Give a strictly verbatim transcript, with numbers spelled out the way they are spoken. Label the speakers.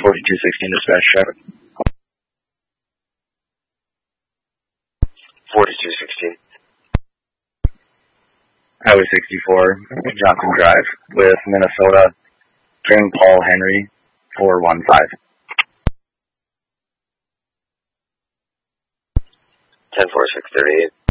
Speaker 1: forty-two sixteen dispatch traffic.
Speaker 2: forty-two sixteen.
Speaker 1: Highway sixty-four, Johnson Drive, with Minnesota, train Paul Henry, four one five.
Speaker 2: ten four six thirty-eight.